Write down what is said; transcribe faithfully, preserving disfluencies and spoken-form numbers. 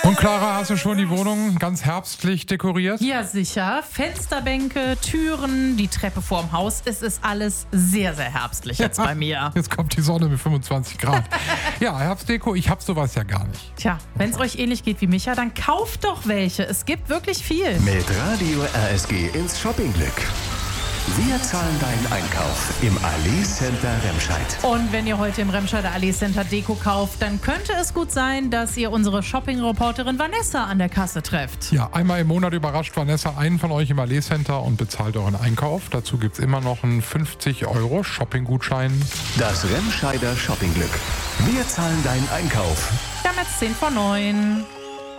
Und Clara, hast du schon die Wohnung ganz herbstlich dekoriert? Ja, sicher. Fensterbänke, Türen, die Treppe vorm Haus. Es ist alles sehr, sehr herbstlich jetzt bei mir. Jetzt kommt die Sonne mit fünfundzwanzig Grad. Ja, Herbstdeko, ich hab sowas ja gar nicht. Tja, wenn es euch ähnlich geht wie Micha, dann kauft doch welche. Es gibt wirklich viel. Mit Radio R S G ins Shoppingglück. Wir zahlen deinen Einkauf im Allee Center Remscheid. Und wenn ihr heute im Remscheider Allee Center Deko kauft, dann könnte es gut sein, dass ihr unsere Shopping-Reporterin Vanessa an der Kasse trefft. Ja, einmal im Monat überrascht Vanessa einen von euch im Allee Center und bezahlt euren Einkauf. Dazu gibt's immer noch einen fünfzig Euro Shopping-Gutschein. Das Remscheider Shoppingglück. Wir zahlen deinen Einkauf. Wir haben jetzt zehn vor neun.